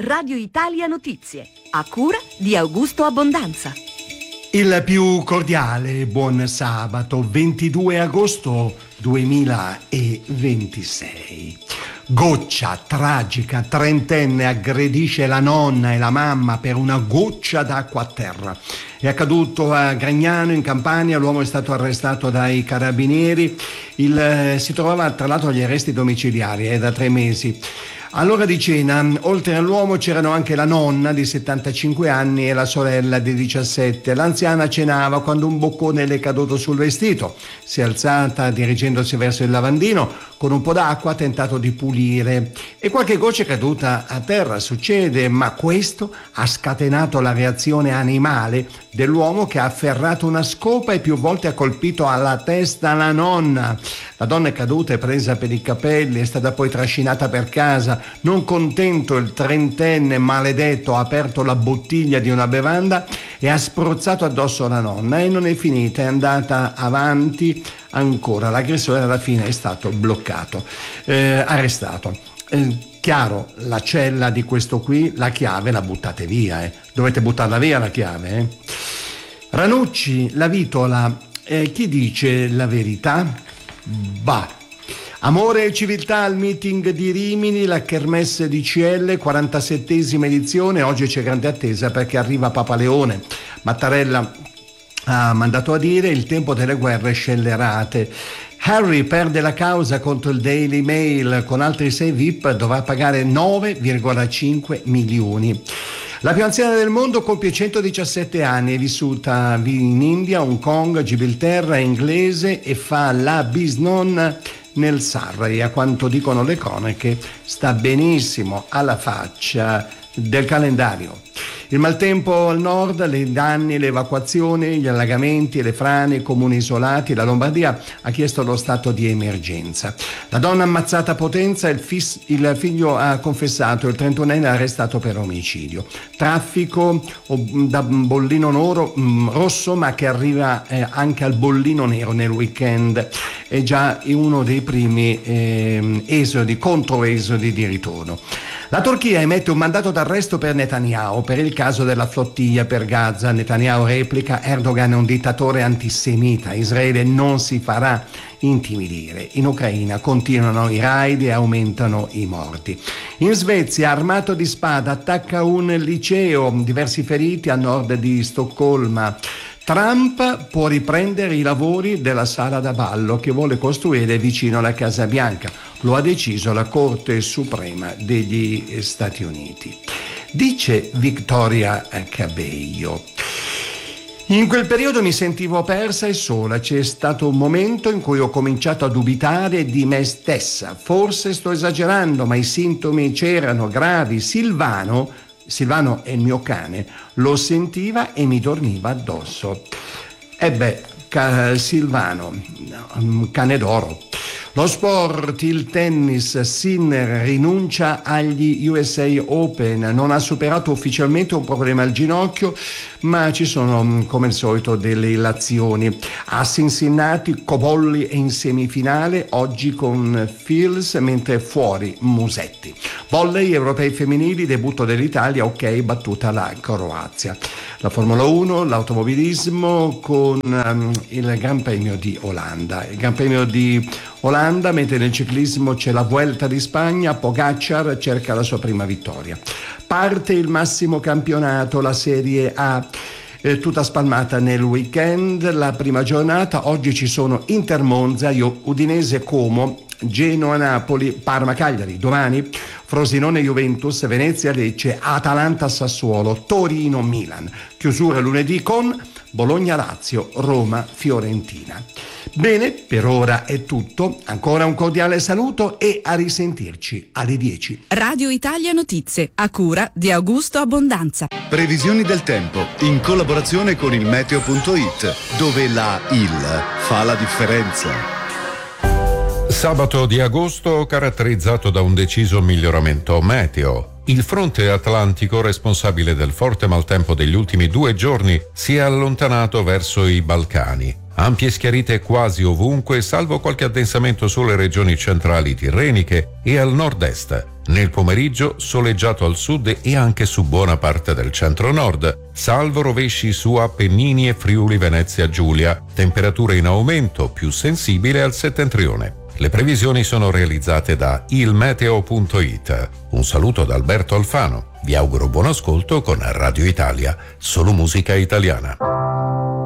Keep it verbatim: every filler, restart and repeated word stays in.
Radio Italia Notizie, a cura di Augusto Abbondanza. Il più cordiale buon sabato, ventidue agosto duemilaventisei. Goccia tragica, trentenne aggredisce la nonna e la mamma per una goccia d'acqua a terra. È accaduto a Gragnano in Campania, l'uomo è stato arrestato dai carabinieri, Il, eh, si trovava tra l'altro agli arresti domiciliari, è eh, da tre mesi. All'ora di cena, oltre all'uomo, c'erano anche la nonna di settantacinque anni e la sorella di diciassette. L'anziana cenava quando un boccone le è caduto sul vestito. Si è alzata dirigendosi verso il lavandino, con un po' d'acqua ha tentato di pulire e qualche goccia è caduta a terra, succede, ma questo ha scatenato la reazione animale dell'uomo, che ha afferrato una scopa e più volte ha colpito alla testa la nonna. La donna è caduta e presa per i capelli, è stata poi trascinata per casa. Non contento, il trentenne maledetto ha aperto la bottiglia di una bevanda e ha spruzzato addosso la nonna, e non è finita, è andata avanti ancora. L'aggressore alla fine è stato bloccato, eh, arrestato. Eh, chiaro, la cella di questo qui, la chiave la buttate via, eh. Dovete buttarla via la chiave, eh. Ranucci, la vitola, eh, chi dice la verità? Bah. Amore e civiltà al meeting di Rimini, la Kermesse di C L, quarantasettesima edizione. Oggi c'è grande attesa perché arriva Papa Leone. Mattarella ha mandato a dire: il tempo delle guerre scellerate. Harry perde la causa contro il Daily Mail, con altri sei V I P dovrà pagare nove virgola cinque milioni. La più anziana del mondo compie centodiciassette anni, è vissuta in India, Hong Kong, Gibilterra, è inglese e fa la bisnonna nel Surrey. A quanto dicono le cronache, sta benissimo alla faccia del calendario. Il maltempo al nord, le danni, le evacuazioni, gli allagamenti, le frane, i comuni isolati. La Lombardia ha chiesto lo stato di emergenza. La donna ammazzata a Potenza, il, fis, il figlio ha confessato, il trentunenne è arrestato per omicidio. Traffico da bollino nero, mh, rosso, ma che arriva eh, anche al bollino nero nel weekend. È già uno dei primi eh, esodi, controesodi di ritorno. La Turchia emette un mandato d'arresto per Netanyahu per il caso della flottiglia per Gaza. Netanyahu replica: Erdogan è un dittatore antisemita, Israele non si farà intimidire. In Ucraina continuano i raid e aumentano i morti. In Svezia, armato di spada, attacca un liceo, diversi feriti a nord di Stoccolma. Trump può riprendere i lavori della sala da ballo che vuole costruire vicino alla Casa Bianca. Lo ha deciso la Corte Suprema degli Stati Uniti. Dice Victoria Cabello: in quel periodo mi sentivo persa e sola, c'è stato un momento in cui ho cominciato a dubitare di me stessa. Forse sto esagerando, ma i sintomi c'erano gravi. Silvano Silvano è il mio cane, lo sentiva e mi dormiva addosso. E beh, ca- Silvano, cane d'oro. Lo sport, il tennis, Sinner rinuncia agli U S A Open, non ha superato ufficialmente un problema al ginocchio, ma ci sono come al solito delle illazioni. A Cincinnati Cobolli è in semifinale oggi con Fields, mentre fuori Musetti. Volley, europei femminili, debutto dell'Italia, ok, battuta la Croazia. La Formula uno, l'automobilismo con um, il Gran Premio di Olanda. Il Gran Premio di Olanda, mentre nel ciclismo c'è la Vuelta di Spagna, Pogacar cerca la sua prima vittoria. Parte il massimo campionato, la Serie A, eh, tutta spalmata nel weekend, la prima giornata. Oggi ci sono Inter Monza, Udinese Como, Genoa Napoli, Parma Cagliari. Domani Frosinone Juventus, Venezia Lecce, Atalanta Sassuolo, Torino Milan. Chiusura lunedì con Bologna Lazio, Roma Fiorentina. Bene, per ora è tutto. Ancora un cordiale saluto e a risentirci alle dieci. Radio Italia Notizie, a cura di Augusto Abbondanza. Previsioni del tempo in collaborazione con il meteo punto it, dove la il fa la differenza. Sabato di agosto caratterizzato da un deciso miglioramento meteo. Il fronte atlantico responsabile del forte maltempo degli ultimi due giorni si è allontanato verso i Balcani. Ampie schiarite quasi ovunque, salvo qualche addensamento sulle regioni centrali tirreniche e al nord-est. Nel pomeriggio soleggiato al sud e anche su buona parte del centro-nord, salvo rovesci su Appennini e Friuli Venezia Giulia, temperature in aumento più sensibile al settentrione. Le previsioni sono realizzate da il meteo punto it. Un saluto da Alberto Alfano. Vi auguro buon ascolto con Radio Italia, solo musica italiana.